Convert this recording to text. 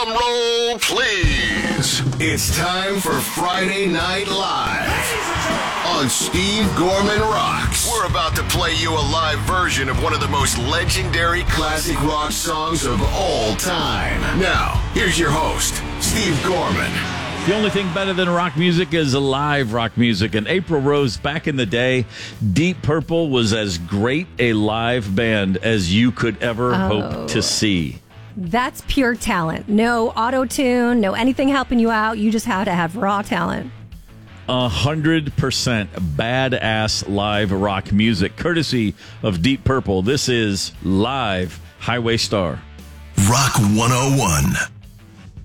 Drum roll, please. It's time for Friday Night Live on Steve Gorman Rocks. We're about to play you a live version of one of the most legendary classic rock songs of all time. Now, here's your host, Steve Gorman. The only thing better than rock music is live rock music. And April Rose, back in the day, Deep Purple was as great a live band as you could ever hope to see. That's pure talent. No auto-tune, no anything helping you out. You just have to have raw talent. 100% badass live rock music, courtesy of Deep Purple. This is Live Highway Star. Rock 101.